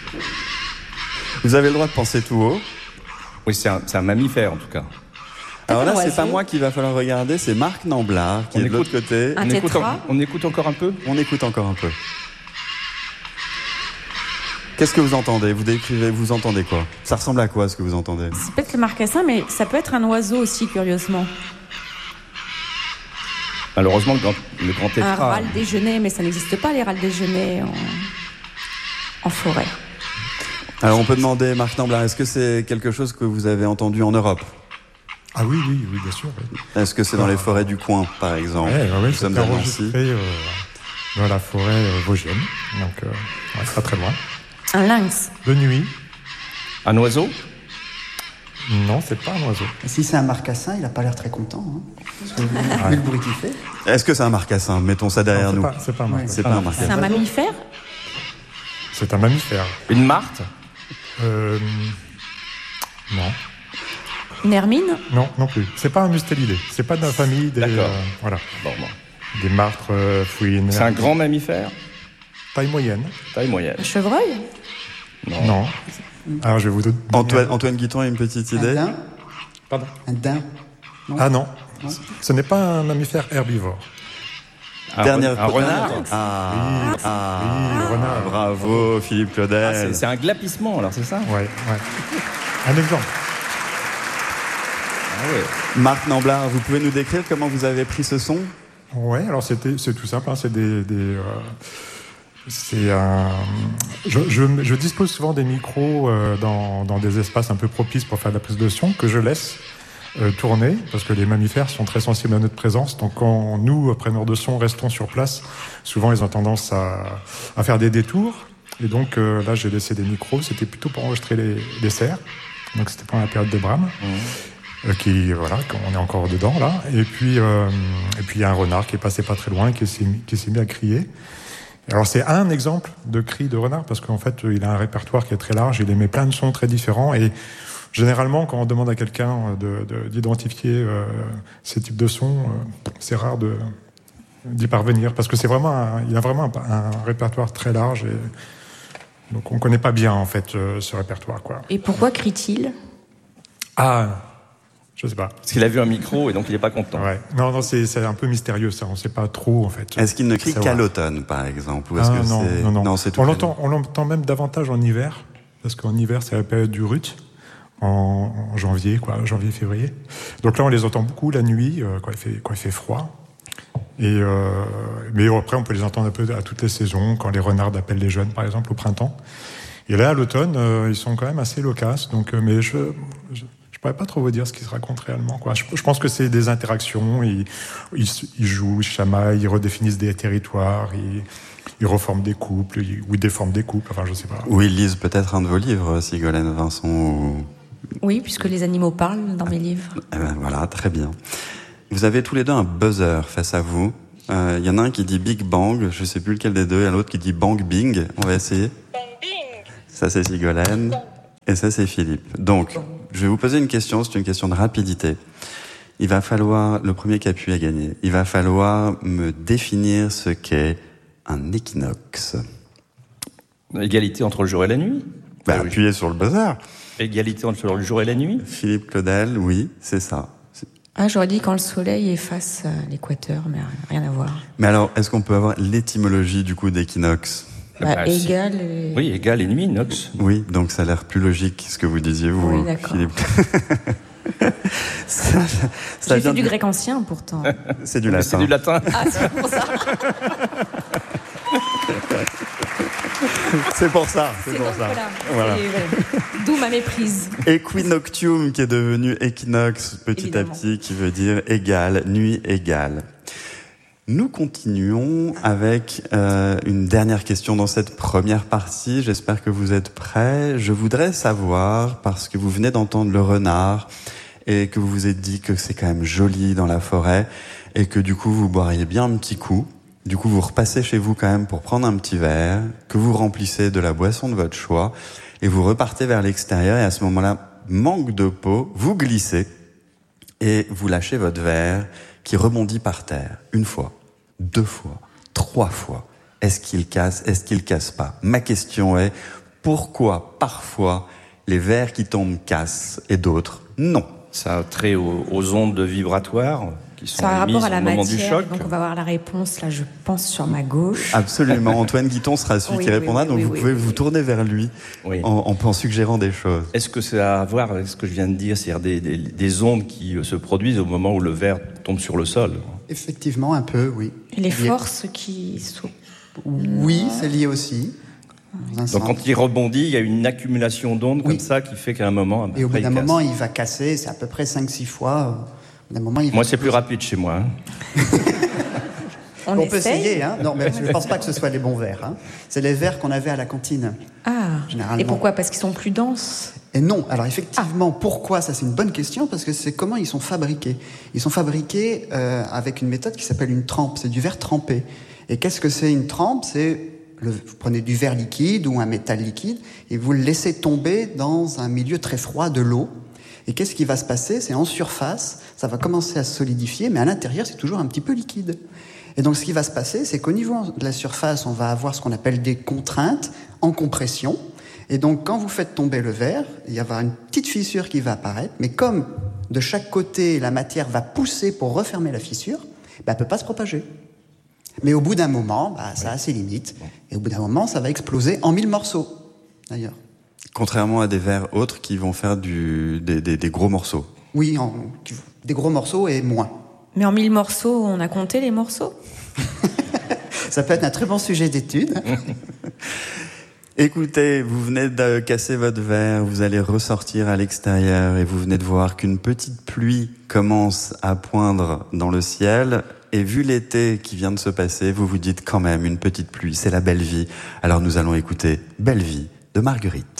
Vous avez le droit de penser tout haut. Oui, c'est un mammifère en tout cas. Alors là, c'est pas moi qu'il va falloir regarder, c'est Marc Namblard qui est de l'autre côté. Un tétra. On écoute encore un peu. On écoute encore un peu. Qu'est-ce que vous entendez? Vous décrivez, vous entendez quoi? Ça ressemble à quoi ce que vous entendez? C'est peut-être le marcassin, mais ça peut être un oiseau aussi, curieusement. Malheureusement, le grand Un tétra. râle déjeuner, mais ça n'existe pas, les râles déjeuner en forêt. Alors on peut demander, Marc Namblard, est-ce que c'est quelque chose que vous avez entendu en Europe? Ah oui, bien sûr. Oui. Est-ce que c'est dans les forêts du coin, par exemple? Oui, Nous sommes à Nancy. enregistré dans la forêt vosgienne, donc pas très loin. Un lynx. De nuit. Un oiseau? Non, c'est pas un oiseau. Si c'est un marcassin, il n'a pas l'air très content. Parce que vu le bruit qu'il fait. Est-ce que c'est un marcassin? Mettons ça derrière nous. C'est pas un marcassin. C'est pas un marcassin. C'est un mammifère? C'est un mammifère. Une martre? Non. Une hermine? Non plus. C'est pas un mustélidé. C'est pas de la famille des. D'accord. Voilà. Bon. Des martres, fouines. C'est un grand mammifère? Taille moyenne. Taille moyenne. Un chevreuil? Non. Alors je vais vous donner. Antoine Guiton a une petite idée? Un daim? Pardon? Un daim? Ah non. Ce n'est pas un mammifère herbivore. Un renard? Oui, renard. Bravo, Philippe Claudel. C'est un glapissement, alors c'est ça? Ouais. Un exemple. Ah ouais. Marc Namblard, vous pouvez nous décrire comment vous avez pris ce son? Ouais, alors c'est tout simple. C'est je dispose souvent des micros dans des espaces un peu propices pour faire de la prise de son que je laisse tourner parce que les mammifères sont très sensibles à notre présence. Donc quand nous, preneurs de son, restons sur place, souvent ils ont tendance à faire des détours. Et donc là, j'ai laissé des micros. C'était plutôt pour enregistrer les cerfs. Donc c'était pendant la période de Brahms. On est encore dedans là. Et puis il y a un renard qui est passé pas très loin, qui s'est mis à crier. Alors c'est un exemple de cri de renard parce qu'en fait il a un répertoire qui est très large, il émet plein de sons très différents et généralement quand on demande à quelqu'un d'identifier ces types de sons, c'est rare d'y parvenir parce que il a vraiment un répertoire très large et donc on connaît pas bien en fait ce répertoire quoi. Et pourquoi crie-t-il? Je sais pas. Parce qu'il a vu un micro et donc il n'est pas content. Ouais. Non, c'est un peu mystérieux ça. On sait pas trop en fait. Est-ce qu'il ne crie qu'à l'automne, par exemple, ou est-ce que non, c'est tout on l'entend même davantage en hiver, parce qu'en hiver c'est la période du rut, en janvier, février. Donc là on les entend beaucoup la nuit, quand il fait froid. Et mais après on peut les entendre un peu à toutes les saisons, quand les renards appellent les jeunes, par exemple au printemps. Et là à l'automne, ils sont quand même assez loquaces. Donc, mais je pourrais pas trop vous dire ce qu'ils se racontent réellement, quoi. Je pense que c'est des interactions. Ils jouent, ils chamaillent, ils redéfinissent des territoires, ils reforment des couples, ou ils déforment des couples. Enfin, je sais pas. Ou ils lisent peut-être un de vos livres, Sigolène Vincent. Ou... Oui, puisque les animaux parlent dans mes livres. Voilà, très bien. Vous avez tous les deux un buzzer face à vous. Il y en a un qui dit Big Bang, je sais plus lequel des deux, et l'autre qui dit Bang Bing. On va essayer. Bang bing. Ça c'est Sigolène, et ça c'est Philippe. Donc, je vais vous poser une question, c'est une question de rapidité. Il va falloir, le premier qui appuie à gagner, il va falloir me définir ce qu'est un équinoxe. Égalité entre le jour et la nuit? Oui. Appuyez sur le buzzer. Égalité entre le jour et la nuit? Philippe Claudel, oui, c'est ça. J'aurais dit quand le soleil est face à l'équateur, mais rien à voir. Mais alors, est-ce qu'on peut avoir l'étymologie du coup d'équinoxe? Égal. Oui, égal et nuit, nox. Oui, donc ça a l'air plus logique ce que vous disiez, vous, oui, d'accord. Philippe. J'ai fait du grec ancien, pourtant. C'est du latin. C'est du latin. Ah, c'est pour ça. C'est pour ça. Voilà. D'où ma méprise. Equinoctium, qui est devenu équinoxe petit Évidemment. à petit, qui veut dire égal, nuit égale. Nous continuons avec une dernière question dans cette première partie. J'espère que vous êtes prêts. Je voudrais savoir, parce que vous venez d'entendre le renard et que vous vous êtes dit que c'est quand même joli dans la forêt et que du coup vous boiriez bien un petit coup. Du coup, vous repassez chez vous quand même pour prendre un petit verre, que vous remplissez de la boisson de votre choix et vous repartez vers l'extérieur et à ce moment-là, manque de peau, vous glissez et vous lâchez votre verre qui rebondit par terre. Une fois, 2 fois, 3 fois. Est-ce qu'il casse pas? Ma question est, pourquoi parfois les verres qui tombent cassent et d'autres non? Ça a trait aux ondes vibratoires qui sont Ça a émises rapport à la au moment du matière, choc. donc on va avoir la réponse, là, je pense, sur ma gauche. Absolument. Antoine Guiton sera celui Oui, qui oui, répondra, oui, donc oui, vous oui, pouvez oui, vous oui. tourner vers lui Oui. en suggérant des choses. Est-ce que ça a à voir avec ce que je viens de dire, c'est-à-dire des ondes qui se produisent au moment où le verre tombe sur le sol? Effectivement, un peu, oui. Et les Lié- forces qui sont... Oui, c'est lié aussi. Dans un Donc sens. quand il rebondit, il y a une accumulation d'ondes Oui. comme ça qui fait qu'à un moment, Et au bout après, d'un il casse. moment, il va casser, c'est à peu près 5-6 fois. Au bout d'un moment, il va Moi, c'est plus rapide chez moi. On peut essaye. essayer, hein. Non, mais je ne pense pas que ce soit les bons verres. Hein. C'est les verres qu'on avait à la cantine. Ah, Généralement. et pourquoi? Parce qu'ils sont plus denses. Et non, alors effectivement, pourquoi? Ça, c'est une bonne question, parce que c'est comment ils sont fabriqués. Ils sont fabriqués avec une méthode qui s'appelle une trempe. C'est du verre trempé. Et qu'est-ce que c'est une trempe? Vous prenez du verre liquide ou un métal liquide et vous le laissez tomber dans un milieu très froid de l'eau. Et qu'est-ce qui va se passer? C'est en surface, ça va commencer à se solidifier, mais à l'intérieur, c'est toujours un petit peu liquide. Et donc, ce qui va se passer, c'est qu'au niveau de la surface, on va avoir ce qu'on appelle des contraintes en compression. Et donc, quand vous faites tomber le verre, il va y avoir une petite fissure qui va apparaître, mais comme de chaque côté, la matière va pousser pour refermer la fissure, elle ne peut pas se propager. Mais au bout d'un moment, ça a ses limites. Et au bout d'un moment, ça va exploser en 1000 morceaux, d'ailleurs. Contrairement à des verres autres qui vont faire des gros morceaux. Oui, des gros morceaux et moins. Mais en 1000 morceaux, on a compté les morceaux? Ça peut être un très bon sujet d'étude. Écoutez, vous venez de casser votre verre, vous allez ressortir à l'extérieur et vous venez de voir qu'une petite pluie commence à poindre dans le ciel. Et vu l'été qui vient de se passer, vous vous dites quand même une petite pluie, c'est la belle vie. Alors nous allons écouter Belle vie de Marguerite.